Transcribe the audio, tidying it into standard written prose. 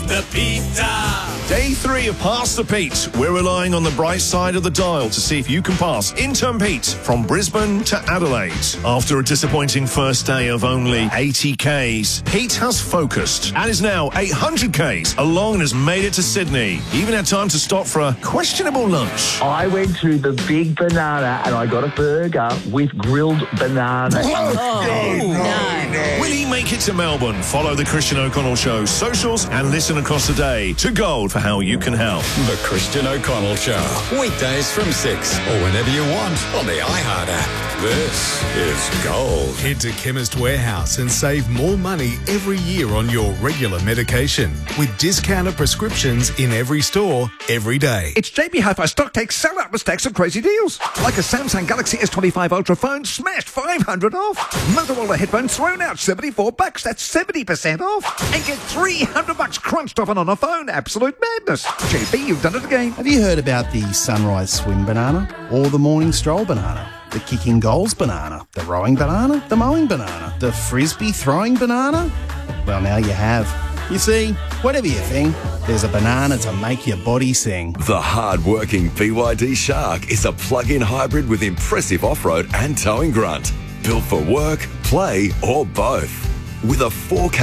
the pizza. Day 3 of Pass the Pete. We're relying on the bright side of the dial to see if you can pass Intern Pete from Brisbane to Adelaide. After a disappointing first day of only 80 Ks, Pete has focused and is now 800 Ks along and has made it to Sydney. He even had time to stop for a questionable lunch. I went to the Big Banana and I got a burger with grilled banana. No. Will he make it to Melbourne? Follow the Christian O'Connell Show socials and listen across the day to Gold for how you can help. The Christian O'Connell Show. Weekdays from 6 or whenever you want on the iHeart app. This is Gold. Head to Chemist Warehouse and save more money every year on your regular medication with discounted prescriptions in every store, every day. It's JB Hi-Fi Stock Take sell-out with stacks of crazy deals. Like a Samsung Galaxy S25 Ultra phone smashed 500 off. Motorola headphones thrown out $74. That's 70% off. And get $300 crunched off on a phone. Absolute madness. JB, you've done it again. Have you heard about the sunrise swim banana or the morning stroll banana? The kicking goals banana, the rowing banana, the mowing banana, the frisbee throwing banana? Well, now you have. You see, whatever you think, there's a banana to make your body sing. The hard-working BYD Shark is a plug-in hybrid with impressive off-road and towing grunt. Built for work, play or both. With a 4K